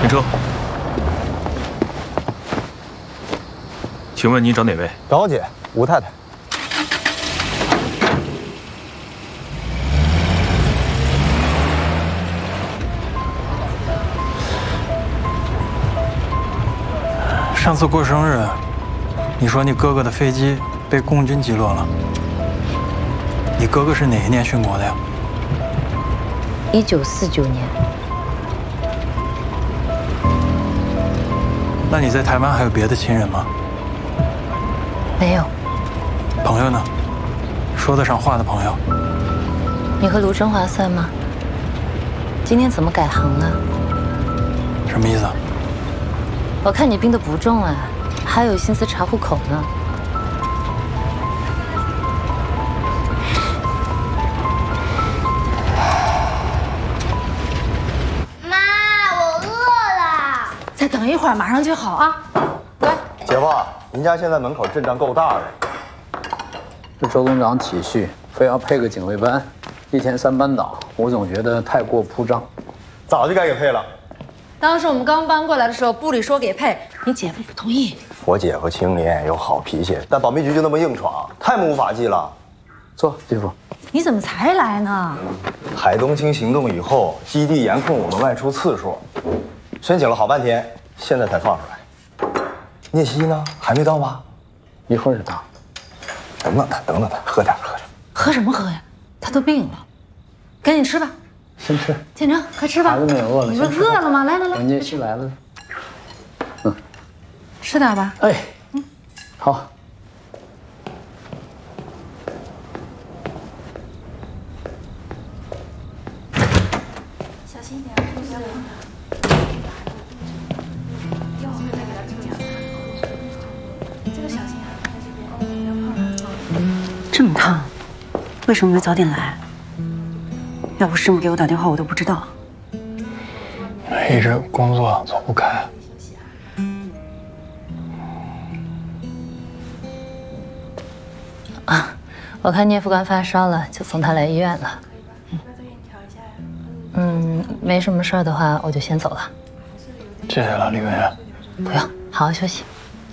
停车。请问你找哪位？ 找我姐吴太太。 上次过生日，你说你哥哥的飞机被共军击落了。你哥哥是哪一年殉国的呀 ？1949年。 那你在台湾还有别的亲人吗？ 没有。 朋友呢？说得上话的朋友。 你和卢振华算吗？今天怎么改行了？ 什么意思？ 我看你病得不重啊，还有心思查户口呢。 妈，我饿了。 再等一会儿，马上就好啊。乖。 姐夫，您家现在门口阵仗够大的。 这周总长体恤，非要配个警卫班，1天3班倒，我总觉得太过铺张。 早就该给配了。 当时我们刚搬过来的时候，部里说给配，你姐夫不同意。 我姐夫清廉有好脾气，但保密局就那么硬闯，太目无法纪了。 坐，继父。 你怎么才来呢？ 海东青行动以后，基地严控我们外出次数，申请了好半天，现在才放出来。聂曦呢？还没到吧？ 一会儿就到。 等等他，等等他，喝点，喝点。 喝什么喝呀？他都病了，赶紧吃吧。 先吃。 建成，快吃吧。 孩子们也饿了。 你不是饿了吗？来来来。 聂曦来了。 吃点吧。 哎，好。 小心点，这个小心啊， 这么烫，为什么没早点来？要不师母给我打电话，我都不知道。 一直工作走不开。 啊，我看聂副官发烧了，就送他来医院了。没什么事儿的话，我就先走了。 谢谢了，李文员。 不用，好好休息。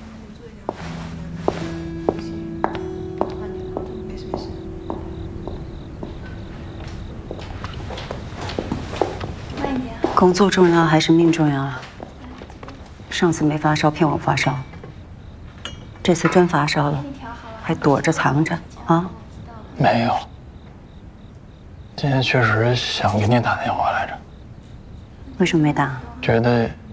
工作重要还是命重要啊？上次没发烧骗我发烧，这次真发烧了，还躲着藏着啊？ 没有。今天确实想给你打电话来着。 为什么没打？ 觉得